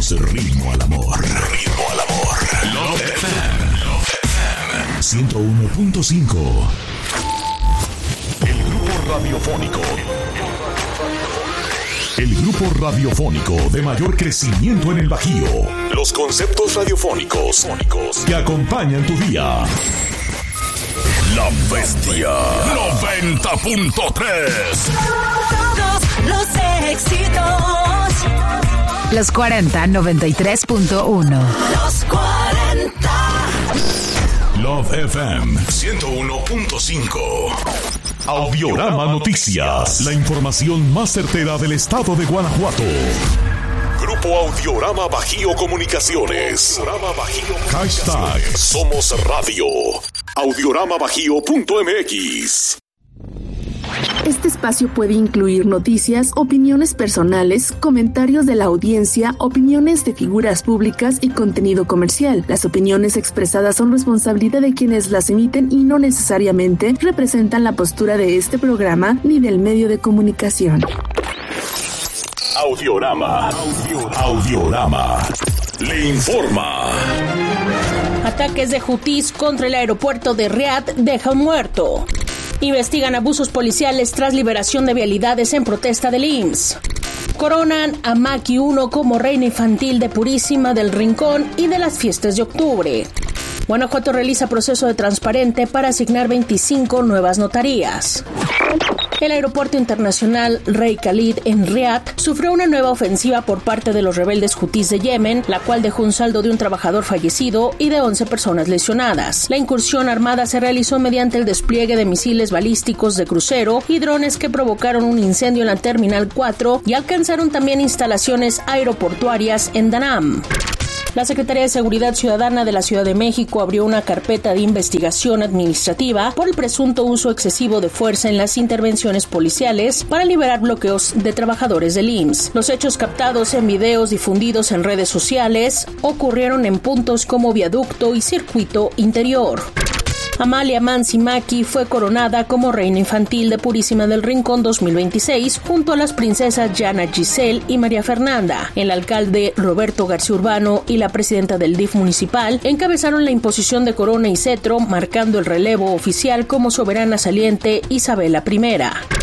Somos ritmo al amor. Ritmo al amor. Love FM. 101.5. El grupo radiofónico. El grupo radiofónico de mayor crecimiento en el Bajío. Los conceptos radiofónicos que acompañan tu día. La Bestia 90.3. Todos los éxitos. Los 40 93.1. Los 40. Love FM 101.5. Audiorama Noticias. La información más certera del estado de Guanajuato. Grupo Audiorama Bajío Comunicaciones. Hashtag Somos Radio. Audioramabajío.mx. Este espacio puede incluir noticias, opiniones personales, comentarios de la audiencia, opiniones de figuras públicas y contenido comercial. Las opiniones expresadas son responsabilidad de quienes las emiten y no necesariamente representan la postura de este programa ni del medio de comunicación. Audiorama le informa. Ataques de Houthis contra el aeropuerto de Riad deja un muerto. Investigan abusos policiales tras liberación de vialidades en protesta del IMSS. Coronan a Maki 1 como reina infantil de Purísima del Rincón y de las fiestas de octubre. Guanajuato realiza proceso de transparente para asignar 25 nuevas notarías. El aeropuerto internacional Rey Khalid en Riad sufrió una nueva ofensiva por parte de los rebeldes hutíes de Yemen, la cual dejó un saldo de un trabajador fallecido y de 11 personas lesionadas. La incursión armada se realizó mediante el despliegue de misiles balísticos de crucero y drones que provocaron un incendio en la Terminal 4 y alcanzaron también instalaciones aeroportuarias en Danam. La Secretaría de Seguridad Ciudadana de la Ciudad de México abrió una carpeta de investigación administrativa por el presunto uso excesivo de fuerza en las intervenciones policiales para liberar bloqueos de trabajadores del IMSS. Los hechos captados en videos difundidos en redes sociales ocurrieron en puntos como Viaducto y Circuito Interior. Amalia Mansi Maki fue coronada como reina infantil de Purísima del Rincón 2026 junto a las princesas Yana Giselle y María Fernanda. El alcalde Roberto García Urbano y la presidenta del DIF municipal encabezaron la imposición de corona y cetro, marcando el relevo oficial como soberana saliente Isabela I.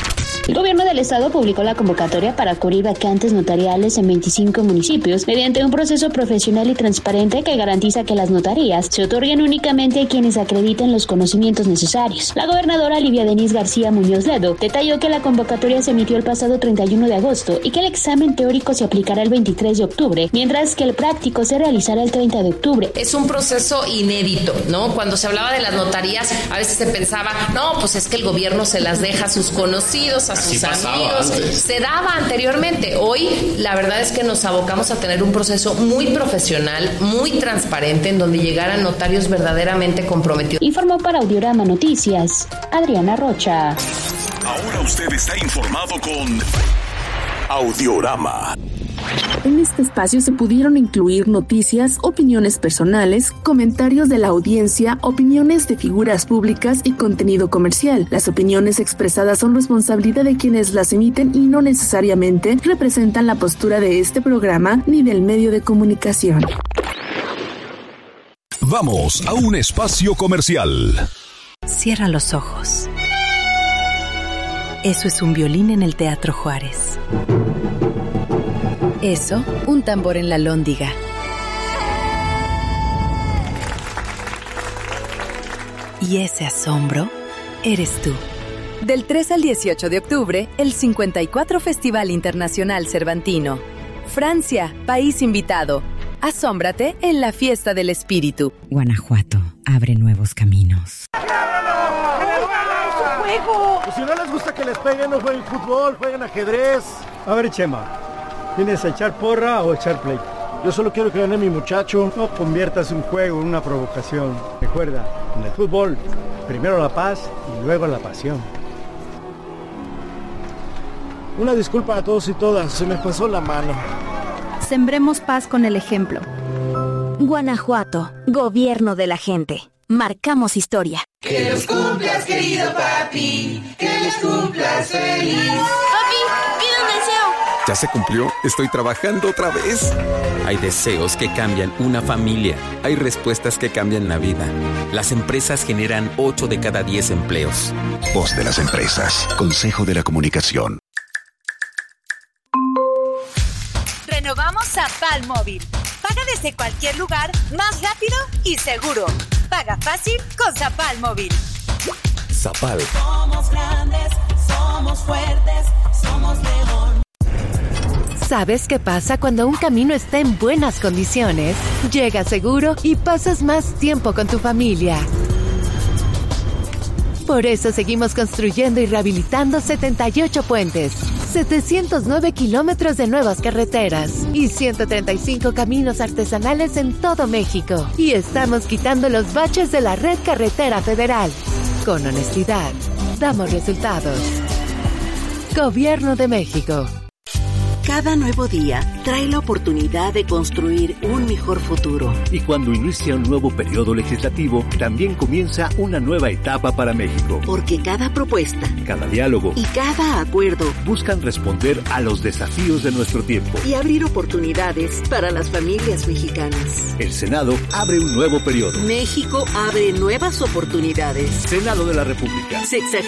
El gobierno del estado publicó la convocatoria para cubrir vacantes notariales en 25 municipios mediante un proceso profesional y transparente que garantiza que las notarías se otorguen únicamente a quienes acrediten los conocimientos necesarios. La gobernadora Livia Denise García Muñoz Ledo detalló que la convocatoria se emitió el pasado 31 de agosto y que el examen teórico se aplicará el 23 de octubre, mientras que el práctico se realizará el 30 de octubre. Es un proceso inédito, ¿no? Cuando se hablaba de las notarías, a veces se pensaba, no, pues es que el gobierno se las deja a sus conocidos, a sus amigos. Se daba anteriormente. Hoy, la verdad es que nos abocamos a tener un proceso muy profesional, muy transparente, en donde llegaran notarios verdaderamente comprometidos. Informó para Audiorama Noticias, Adriana Rocha. Ahora usted está informado con Audiorama. En este espacio se pudieron incluir noticias, opiniones personales, comentarios de la audiencia, opiniones de figuras públicas y contenido comercial. Las opiniones expresadas son responsabilidad de quienes las emiten y no necesariamente representan la postura de este programa ni del medio de comunicación. Vamos a un espacio comercial. Cierra los ojos. Eso es un violín en el Teatro Juárez. Eso, un tambor en la Lóndiga. Y ese asombro, eres tú. Del 3 al 18 de octubre, el 54 Festival Internacional Cervantino. Francia, país invitado. Asómbrate en la fiesta del espíritu. Guanajuato, abre nuevos caminos. Pues si no les gusta que les peguen, no jueguen fútbol, jueguen ajedrez. A ver, Chema, ¿vienes a echar porra o echar play? Yo solo quiero que gane mi muchacho. No conviertas un juego en una provocación. Recuerda, en el fútbol, primero la paz y luego la pasión. Una disculpa a todos y todas, se me pasó la mano. Sembremos paz con el ejemplo. Guanajuato, gobierno de la gente. Marcamos historia. Que los cumplas, querido papi. Que los cumplas feliz. Papi, pide un deseo. ¿Ya se cumplió? ¿Estoy trabajando otra vez? Hay deseos que cambian una familia. Hay respuestas que cambian la vida. Las empresas generan 8 de cada 10 empleos. Voz de las empresas. Consejo de la Comunicación. Renovamos Zapal Móvil. Paga desde cualquier lugar, más rápido y seguro. Paga fácil con Zapal Móvil. Zapal. Somos grandes, somos fuertes, somos León. ¿Sabes qué pasa cuando un camino está en buenas condiciones? Llegas seguro y pasas más tiempo con tu familia. Por eso seguimos construyendo y rehabilitando 78 puentes, 709 kilómetros de nuevas carreteras y 135 caminos artesanales en todo México. Y estamos quitando los baches de la red carretera federal. Con honestidad, damos resultados. Gobierno de México. Cada nuevo día trae la oportunidad de construir un mejor futuro. Y cuando inicia un nuevo periodo legislativo, también comienza una nueva etapa para México. Porque cada propuesta, cada diálogo y cada acuerdo buscan responder a los desafíos de nuestro tiempo y abrir oportunidades para las familias mexicanas. El Senado abre un nuevo periodo. México abre nuevas oportunidades. Senado de la República.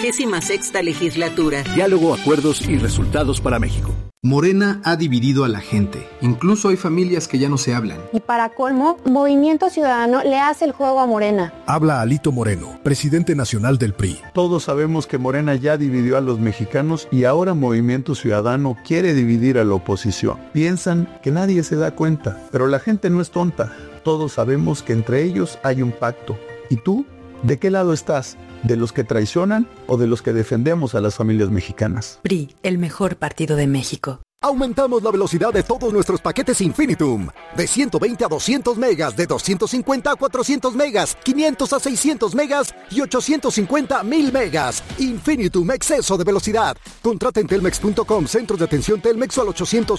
66ª legislatura. Diálogo, acuerdos y resultados para México. Morena ha dividido a la gente. Incluso hay familias que ya no se hablan. Y para colmo, Movimiento Ciudadano le hace el juego a Morena. Habla Alito Moreno, presidente nacional del PRI. Todos sabemos que Morena ya dividió a los mexicanos y ahora Movimiento Ciudadano quiere dividir a la oposición. Piensan que nadie se da cuenta, pero la gente no es tonta. Todos sabemos que entre ellos hay un pacto. ¿Y tú? ¿De qué lado estás? ¿De los que traicionan o de los que defendemos a las familias mexicanas? PRI, el mejor partido de México. Aumentamos la velocidad de todos nuestros paquetes Infinitum. De 120 a 200 megas, de 250 a 400 megas, 500 a 600 megas y 850 a 1000 megas. Infinitum, exceso de velocidad. Contrata en telmex.com, centros de atención Telmex o al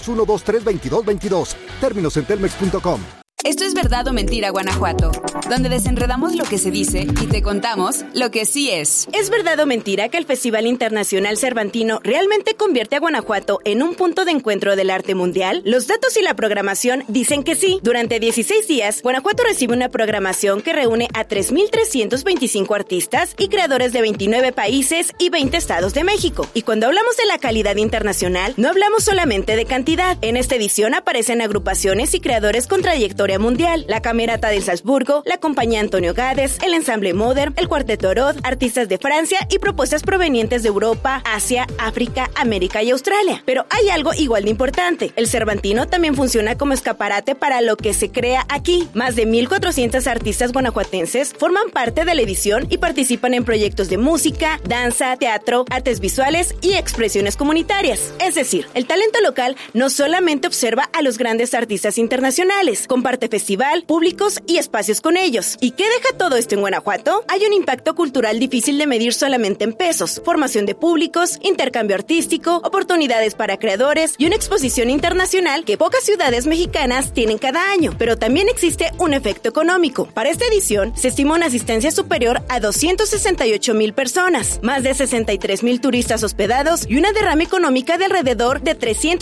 801-23-2222. Términos en telmex.com. Esto es Verdad o Mentira, Guanajuato, donde desenredamos lo que se dice y te contamos lo que sí es. ¿Es verdad o mentira que el Festival Internacional Cervantino realmente convierte a Guanajuato en un punto de encuentro del arte mundial? Los datos y la programación dicen que sí. Durante 16 días, Guanajuato recibe una programación que reúne a 3,325 artistas y creadores de 29 países y 20 estados de México. Y cuando hablamos de la calidad internacional, no hablamos solamente de cantidad. En esta edición aparecen agrupaciones y creadores con trayectoria mundial, la Camerata del Salzburgo, la Compañía Antonio Gades, el Ensamble Modern, el Cuarteto Orod, artistas de Francia y propuestas provenientes de Europa, Asia, África, América y Australia. Pero hay algo igual de importante. El Cervantino también funciona como escaparate para lo que se crea aquí. Más de 1,400 artistas guanajuatenses forman parte de la edición y participan en proyectos de música, danza, teatro, artes visuales y expresiones comunitarias. Es decir, el talento local no solamente observa a los grandes artistas internacionales, comparte festival, públicos y espacios con ellos. ¿Y qué deja todo esto en Guanajuato? Hay un impacto cultural difícil de medir solamente en pesos, formación de públicos, intercambio artístico, oportunidades para creadores y una exposición internacional que pocas ciudades mexicanas tienen cada año. Pero también existe un efecto económico. Para esta edición se estima una asistencia superior a 268,000 personas, más de 63,000 turistas hospedados y una derrama económica de alrededor de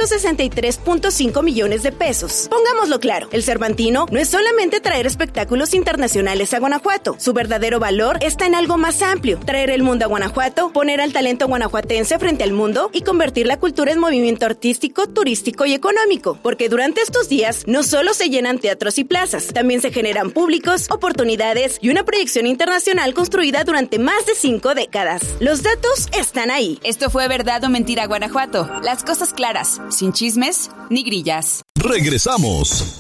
363.5 millones de pesos. Pongámoslo claro, el Cervantino no es solamente traer espectáculos internacionales a Guanajuato. Su verdadero valor está en algo más amplio: traer el mundo a Guanajuato, poner al talento guanajuatense frente al mundo y convertir la cultura en movimiento artístico, turístico y económico. Porque durante estos días no solo se llenan teatros y plazas, también se generan públicos, oportunidades y una proyección internacional construida durante más de 5 décadas. Los datos están ahí. Esto fue Verdad o Mentira, Guanajuato. Las cosas claras, sin chismes ni grillas. Regresamos.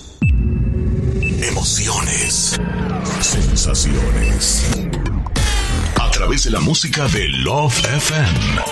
Emociones, sensaciones. A través de la música de Love FM.